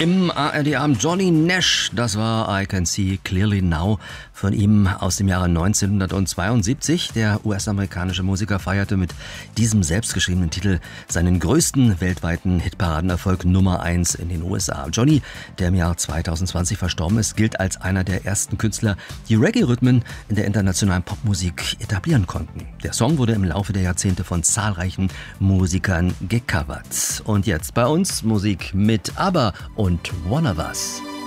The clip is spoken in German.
Im ARD-Abend Johnny Nash, das war I Can See Clearly Now von ihm aus dem Jahre 1972. Der US-amerikanische Musiker feierte mit diesem selbstgeschriebenen Titel seinen größten weltweiten Hitparadenerfolg Nummer 1 in den USA. Johnny, der im Jahr 2020 verstorben ist, gilt als einer der ersten Künstler, die Reggae-Rhythmen in der internationalen Popmusik etablieren konnten. Der Song wurde im Laufe der Jahrzehnte von zahlreichen Musikern gecovert. Und jetzt bei uns Musik mit ABBA und One of Us.